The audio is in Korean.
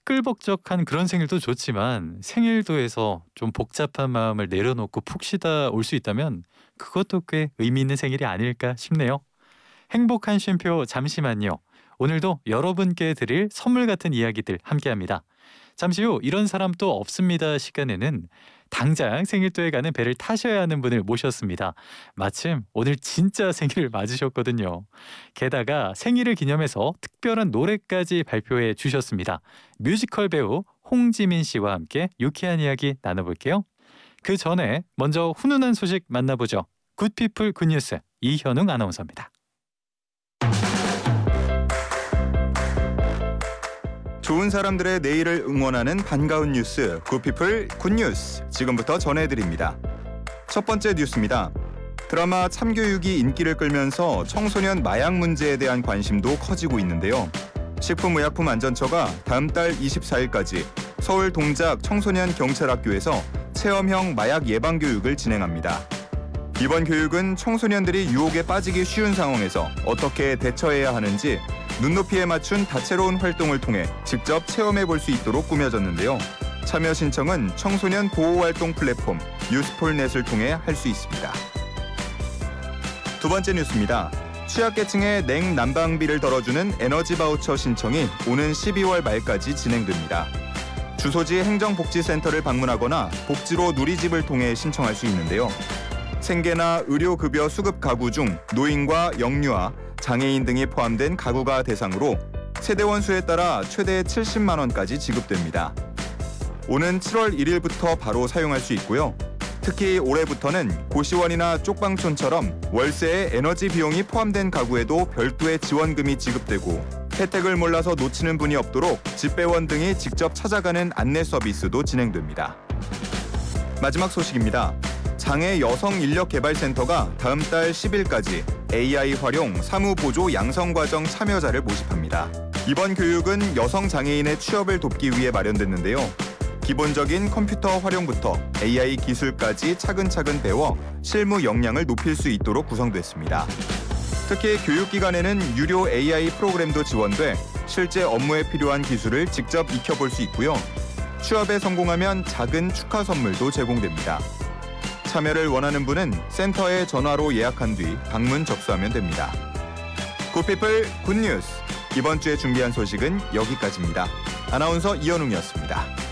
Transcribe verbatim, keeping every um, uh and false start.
시끌벅적한 그런 생일도 좋지만 생일도에서 좀 복잡한 마음을 내려놓고 푹 쉬다 올 수 있다면 그것도 꽤 의미 있는 생일이 아닐까 싶네요. 행복한 쉼표 잠시만요. 오늘도 여러분께 드릴 선물 같은 이야기들 함께합니다. 잠시 후 이런 사람 또 없습니다 시간에는 당장 생일도에 가는 배를 타셔야 하는 분을 모셨습니다. 마침 오늘 진짜 생일을 맞으셨거든요. 게다가 생일을 기념해서 특별한 노래까지 발표해 주셨습니다. 뮤지컬 배우 홍지민 씨와 함께 유쾌한 이야기 나눠볼게요. 그 전에 먼저 훈훈한 소식 만나보죠. 굿피플 굿뉴스 이현웅 아나운서입니다. 좋은 사람들의 내일을 응원하는 반가운 뉴스, 굿피플 굿뉴스 지금부터 전해드립니다. 첫 번째 뉴스입니다. 드라마 참교육이 인기를 끌면서 청소년 마약 문제에 대한 관심도 커지고 있는데요. 식품의약품안전처가 다음 달 이십사일까지 서울 동작 청소년 경찰학교에서 체험형 마약 예방 교육을 진행합니다. 이번 교육은 청소년들이 유혹에 빠지기 쉬운 상황에서 어떻게 대처해야 하는지 눈높이에 맞춘 다채로운 활동을 통해 직접 체험해 볼 수 있도록 꾸며졌는데요. 참여 신청은 청소년 보호활동 플랫폼 유스폴넷을 통해 할 수 있습니다. 두 번째 뉴스입니다. 취약계층의 냉난방비를 덜어주는 에너지 바우처 신청이 오는 십이월 말까지 진행됩니다. 주소지 행정복지센터를 방문하거나 복지로 누리집을 통해 신청할 수 있는데요. 생계나 의료급여 수급 가구 중 노인과 영유아, 장애인 등이 포함된 가구가 대상으로 세대원 수에 따라 최대 칠십만 원까지 지급됩니다. 오는 칠월 일일부터 바로 사용할 수 있고요. 특히 올해부터는 고시원이나 쪽방촌처럼 월세에 에너지 비용이 포함된 가구에도 별도의 지원금이 지급되고 혜택을 몰라서 놓치는 분이 없도록 집배원 등이 직접 찾아가는 안내 서비스도 진행됩니다. 마지막 소식입니다. 장애여성인력개발센터가 다음 달 십일까지 에이아이 활용 사무보조 양성과정 참여자를 모집합니다. 이번 교육은 여성 장애인의 취업을 돕기 위해 마련됐는데요. 기본적인 컴퓨터 활용부터 에이아이 기술까지 차근차근 배워 실무 역량을 높일 수 있도록 구성됐습니다. 특히 교육기관에는 유료 에이아이 프로그램도 지원돼 실제 업무에 필요한 기술을 직접 익혀볼 수 있고요. 취업에 성공하면 작은 축하 선물도 제공됩니다. 참여를 원하는 분은 센터에 전화로 예약한 뒤 방문 접수하면 됩니다. 굿피플 굿뉴스 이번 주에 준비한 소식은 여기까지입니다. 아나운서 이현웅이었습니다.